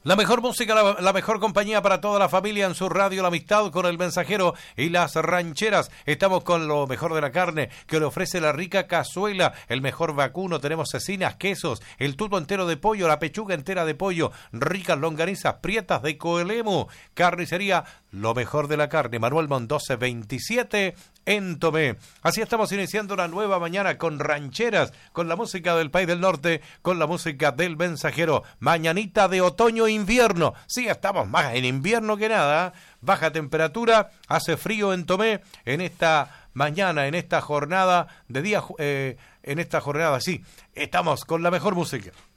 La mejor música, la mejor compañía para toda la familia en su radio La Amistad con El Mensajero y Las Rancheras. Estamos con lo mejor de la carne que le ofrece la rica cazuela, el mejor vacuno. Tenemos cecinas, quesos, el tuto entero de pollo, la pechuga entera de pollo, ricas longanizas prietas de Coelemu. Carnicería, lo mejor de la carne. Manuel Mondoce 27 en Tomé. Así estamos iniciando una nueva mañana con rancheras, con la música del País del Norte, con la música del Mensajero. Mañanita de otoño-invierno. Sí, estamos más en invierno que nada. Baja temperatura, hace frío en Tomé en esta mañana, en esta jornada de día, en esta jornada, sí. Estamos con la mejor música.